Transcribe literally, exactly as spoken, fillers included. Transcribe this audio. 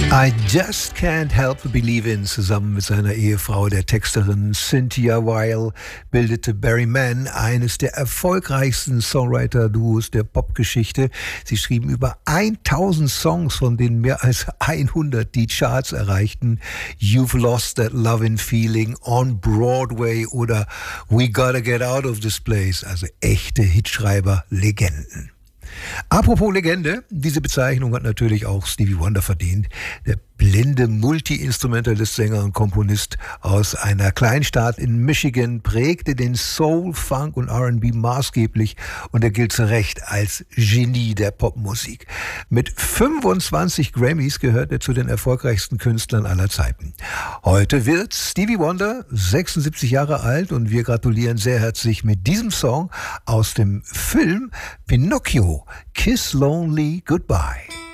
I Just Can't Help Believin' zusammen mit seiner Ehefrau, der Texterin Cynthia Weil, bildete Barry Mann eines der erfolgreichsten Songwriter-Duos der Popgeschichte. Sie schrieben über tausend Songs, von denen mehr als hundert die Charts erreichten. You've Lost That Lovin' Feeling, On Broadway oder We Gotta Get Out of This Place, also echte Hitschreiber-Legenden. Apropos Legende, diese Bezeichnung hat natürlich auch Stevie Wonder verdient. Der blinde Multi-Instrumentalist, Sänger und Komponist aus einer Kleinstadt in Michigan prägte den Soul, Funk und R and B maßgeblich und er gilt zu Recht als Genie der Popmusik. Mit fünfundzwanzig Grammys gehört er zu den erfolgreichsten Künstlern aller Zeiten. Heute wird Stevie Wonder sechsundsiebzig Jahre alt und wir gratulieren sehr herzlich mit diesem Song aus dem Film Pinocchio, Kiss Lonely Goodbye.